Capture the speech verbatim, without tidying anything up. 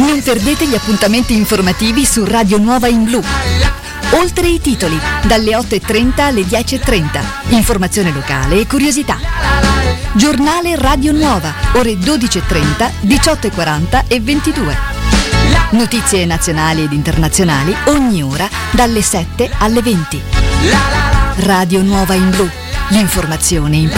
Non perdete gli appuntamenti informativi su Radio Nuova in Blu. Oltre i titoli, dalle otto e trenta alle dieci e trenta. Informazione locale e curiosità. Giornale Radio Nuova, ore dodici e trenta, diciotto e quaranta e ventidue. Notizie nazionali ed internazionali ogni ora dalle sette alle venti. Radio Nuova in Blu, l'informazione in